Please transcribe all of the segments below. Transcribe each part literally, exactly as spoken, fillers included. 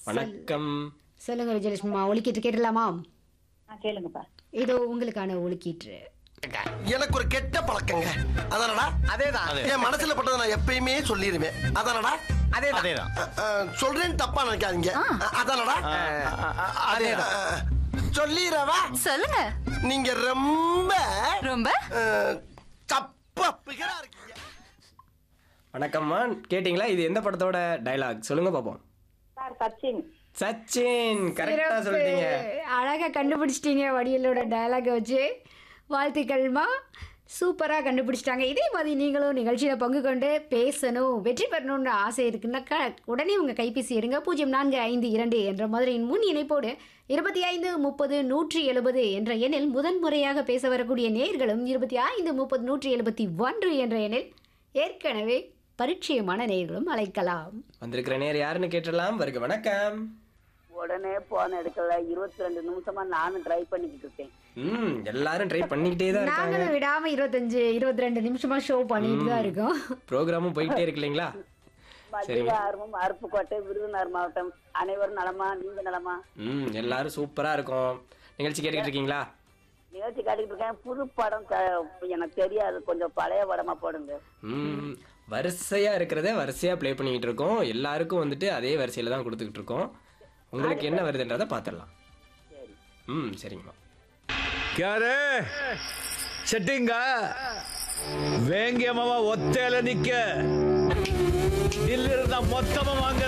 வணக்கம். சொல்லுங்க விஜயலட்சுமிமா, ஒலிக்கீற்று கேட்டலாமா? ஆ கேளுங்கப்பா. இதோ உங்களுக்கான ஒலிக்கீற்று. எனக்கு ஒரு கெட்ட பழக்கங்க. அதானடா? அதேதான். என் மனசுல பட்டதை நான் எப்பயுமே சொல்லிடுவேன். அதானடா? அதேதான். அதேதான். அ, அ, சொல்றேன்னு தப்பா நினைக்காதீங்க. அ, அதானடா? அதேதான். அ, சொல்லிடுறவா? சொல்லுங்க. நீங்க ரொம்ப ரொம்ப அ, தப்பா பிகரா இருக்கீங்க. வணக்கம்மா, கேட்டிங்களா? இது எந்த படத்தோட டயலாக் சொல்லுங்க பாப்போம். சார் சச்சின். சச்சின், கரெக்டா சிறப்பு. சொல்லிட்டீங்க. அழகா கண்டுபிடிச்சிட்டீங்க வடிவேலோட டயலாக வச்சு. வாழ்த்துக்கள்மா, சூப்பராக கண்டுபிடிச்சிட்டாங்க. இதே மாதிரி நீங்களும் நிகழ்ச்சியில் பங்கு கொண்டு பேசணும், வெற்றி பெறணும்னு ஆசை இருக்குன்னாக்கா உடனே உங்கள் கைபேசி எடுங்க. பூஜ்ஜியம் நான்கு ஐந்து இரண்டு என்ற மாதிரியின் முன் இணைப்போடு இருபத்தி ஐந்து முப்பது நூற்றி எழுபது என்ற எண்ணில் முதன் முறையாக பேச வரக்கூடிய நேர்களும் இருபத்தி ஐந்து முப்பது நூற்றி எழுபத்தி ஒன்று என்ற எண்ணில் ஏற்கனவே பரிச்சயமான நேர்களும் அழைக்கலாம். வந்திருக்கிற நேர் யாருன்னு கேட்டலாம். வருக வணக்கம். உடனே போன் எடுக்கல. இருபத்தி ரெண்டு நிமிஷமா நானும் ட்ரை பண்ணிக்கிட்டு இருக்கேன். ம் எல்லாரும் ட்ரை பண்ணிக்கிட்டே தான் இருக்காங்க. நாங்களும் விடாம இருபத்தஞ்சு இருபத்தி ரெண்டு நிமிஷமா ஷோ பண்ணிட்டு தான் இருக்கோம். ப்ரோக்ராமும் போயிட்டே இருக்கு இல்லைங்களா? மத்திய ஆர்வம் அருப்புக்கோட்டை விருதுநகர் மாவட்டம். அனைவரும் நலமா? நீங்க நலமா? ம் எல்லாரும் சூப்பரா இருக்கும். நிகழ்ச்சி கேட்டுக்கிட்டு இருக்கீங்களா? நிகழ்ச்சி காட்டிக்கிட்டு இருக்கேன். புது படம் த- எனக்கு தெரியாது, கொஞ்சம் பழைய படமா போடுங்க. ம் வரிசையா இருக்கிறத வரிசையா ப்ளே பண்ணிக்கிட்டு இருக்கோம். எல்லாருக்கும் வந்துட்டு அதே வரிசையில தான் கொடுத்துக்கிட்டு இருக்கோம். உங்களுக்கு என்ன வருதுன்றதை பார்த்துடலாம். ம் சரிங்கம்மா. ಕ್ಯಾರೆ ಸೆಟ್ಟಿಂಗ ವೇಂಗ್ಯ ಮಾವ ಒತ್ತೇಲ ನಿಕ್ಕ ಇಲ್ಲಿರದ ಮೊತ್ತಮ வாங்கல.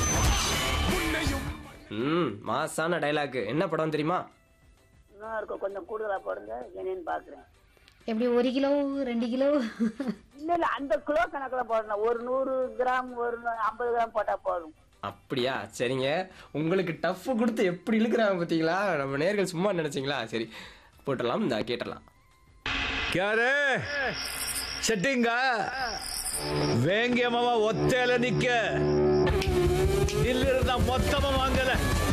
ம் மாசான டைலாக். என்ன படம் தெரியுமா? இன்னும் இருக்கும், கொஞ்சம் கூடுதலா போடுங்க. என்னன்னு பாக்குறேன். எப்படி ஒரு கிலோ ரெண்டு கிலோ? இல்ல இல்ல, அந்த கிலோ கணக்குல போடணும். ஒரு நூறு கிராம் ஒரு ஐம்பது கிராம் போட்டா போதும். அப்படியா? சரிங்க. உங்களுக்கு டஃப் கொடுத்து எப்படி இழுக்கிறாங்க பார்த்தீங்களா? நம்ம நேர்கள் சும்மா நினைச்சிங்களா? சரி போட்டுடலாம். இந்த கேட்டலாம். ಕ್ಯಾರೆ ಸೆಟ್ಟಿಂಗ ವೇಂಗ್ಯ ಮಾವ ಒತ್ತೇಲ ನಿಕ್ಕ ಇಲ್ಲಿರದ ಮೊತ್ತಮ வாங்கல.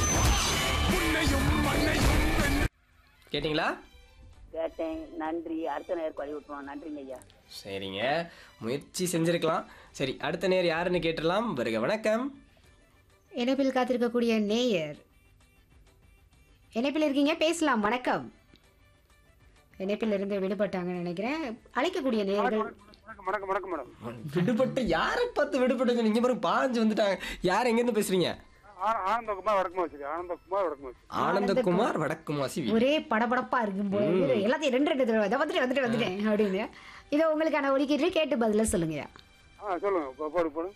கேட்டிங்களா? கேட்டேன். நன்றி. அடுத்த நேரம் கழுவி விட்டுருவோம். நன்றிங்க ஐயா. சரிங்க, முயற்சி செஞ்சிருக்கலாம். சரி அடுத்த நேர் யாருன்னு கேட்டுடலாம். வருக வணக்கம். இணைப்பில் காத்திருக்கக்கூடிய நேயர் இணைப்பில் இருக்கீங்க, பேசலாம். வணக்கம். இணைப்பில் இருந்து விடுபட்டாங்கன்னு நினைக்கிறேன். அழைக்கக்கூடிய நேயர்கள் வணக்கம் வணக்கம் மேடம். விடுபட்டு யாரை பார்த்து விடுபட்டு நீங்க பாருங்க பாஞ்சு வந்துட்டாங்க. யார் எங்க இருந்து பேசுறீங்க? ஆ- ஆனந்தகுமார் வடக்குமாசி. ஆனந்தகுமார் வடக்குமாசி. ஆனந்தகுமார் வடக்குமாசி. ஒரே படபடப்பா இருக்கும் போது எல்லாத்தையும் ரெண்டு ரெண்டு தடவை இதை வந்துட்டு வந்துட்டு வந்துட்டேன் அப்படின்னு. இதோ உங்களுக்கான ஒலிக்கீற்று கேட்டு பதில சொல்லுங்க. ஆ சொல்லுங்க. போ- போடு போடு.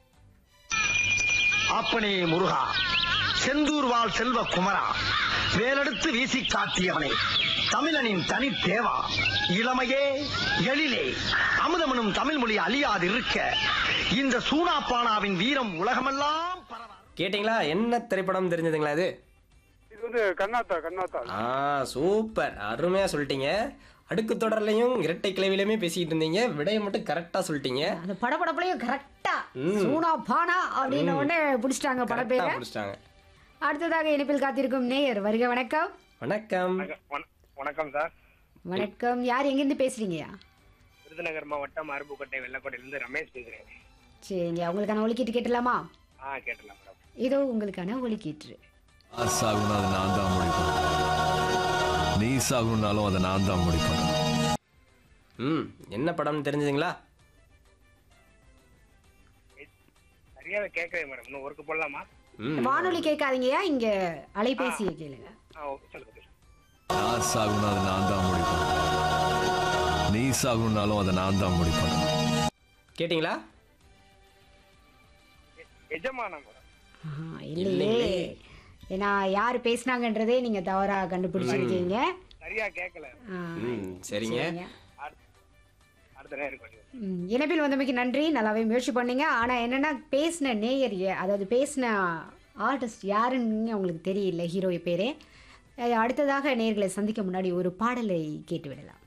அப்பனே முருகா, செந்தூர் வாழ் செல்வ குமரா, வேலெடுத்து வீசி காட்டியவனே, தமிழனின் தனி தேவா, இளமையே எழிலே, அமுதமனும் தமிழ் மொழி அழியாதிருக்க இந்த சூனாப்பானாவின் வீரம் உலகமெல்லாம் பரவ. கேட்டிங்களா? என்ன திரைப்படம் தெரிஞ்சதுங்களா இது? இது வந்து கண்ணாத்தா கண்ணாத்தா. ஆ சூப்பர், அருமையா சொல்லிட்டீங்க. அடுக்கு தொடர்லையும் இரட்டை கிளவிலையுமே பேசிக்கிட்டு இருந்தீங்க. விடையை மட்டும் கரெக்டா சொல்லிட்டீங்க. அந்த படப்படப்புலையும் கரெக்டா ம். சூனா பானா அப்படின்னு உடனே பிடிச்சிட்டாங்க பட கரெக்டா பேரை. பிடிச்சிட்டாங்க. அடுத்ததாக இணைப்பில் காத்திருக்கும் நேயர் வருக வணக்கம். வணக்கம். வண- வணக்கம் சார். வணக்கம். யார் எங்கிருந்து பேசுறீங்கயா? விருதுநகர் மாவட்டம் அருப்புக்கோட்டை வெள்ளக்கோட்டையிலிருந்து ரமேஷ் பேசுறேன். சரிங்க, உங்களுக்கான ஒலிக்கீற்று கேட்டலாமா? ஆ கேட்டலாம் மேடம். இதோ உங்களுக்கான ஒலிக்கீற்று. சாகுனா அதை நான் தான் முடிப்பேன். நீ சாகுனாலும் அதை நான் தான் முடிப்பேன். ம் என்ன படம்னு தெரிஞ்சதுங்களா? சரியாக கேட்கவே மேடம். இன்னும் ஒர்க்கு போடலாமா? ம் வானொலி கேட்காதீங்கயா, இங்க அலைபேசியை கேளுங்க. ஆ ஓகே சொல்லுங்க. நான் சாகுனா அதை நான் தான் முடிப்பேன். நீ சாகுனாலும் அதை நான் தான் முடிப்பேன். கேட்டிங்களா? எஜமானா மேடம். ஆஹா, இல்லையே. ஏன்னா யார் பேசுனாங்கன்றதே நீங்க தவறா கண்டுபிடிச்சிருக்கீங்க. சரியா கேட்கல. ஆ, ம் சரிங்க. சரிங்க. அடுத்த நேரம் கொஞ்சம். ம், இணைப்பில் வந்தமைக்கு நன்றி. நல்லாவே முயற்சி பண்ணீங்க. ஆனா என்னன்னா பேசின நேயர் யா- அதாவது பேசின ஆர்டிஸ்ட் யாருன்னு உங்களுக்கு தெரியல, ஹீரோ பேரே. அஹ், அடுத்ததாக நேயர்களை சந்திக்க முன்னாடி ஒரு பாடலை கேட்டு விடலாம்.